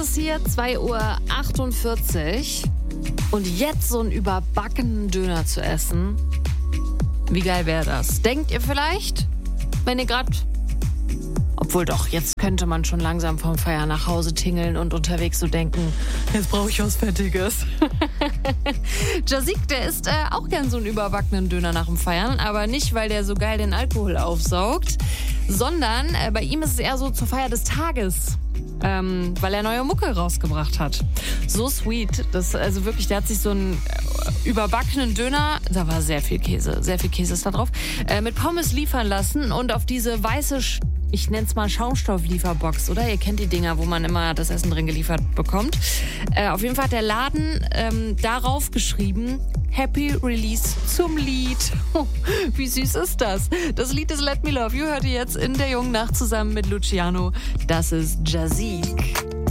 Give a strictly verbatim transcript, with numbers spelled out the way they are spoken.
ist hier zwei Uhr achtundvierzig und jetzt so einen überbackenen Döner zu essen, wie geil wäre das? Denkt ihr vielleicht, wenn ihr gerade... Obwohl doch, jetzt könnte man schon langsam vom Feiern nach Hause tingeln und unterwegs so denken, jetzt brauche ich was Fettiges. Jazik, der isst äh, auch gern so einen überbackenen Döner nach dem Feiern, aber nicht, weil der so geil den Alkohol aufsaugt, sondern äh, bei ihm ist es eher so zur Feier des Tages. Ähm, weil er neue Mucke rausgebracht hat. So sweet. Das, also wirklich, der hat sich so einen äh, überbackenen Döner, da war sehr viel Käse, sehr viel Käse ist da drauf, äh, mit Pommes liefern lassen und auf diese weiße, ich nenne es mal Schaumstofflieferbox, oder? Ihr kennt die Dinger, wo man immer das Essen drin geliefert bekommt. Äh, auf jeden Fall hat der Laden ähm, darauf geschrieben, Happy Release zum Lied. Oh, wie süß ist das? Das Lied ist Let Me Love You hört ihr jetzt in der jungen Nacht zusammen mit Luciano. Das ist Jazik.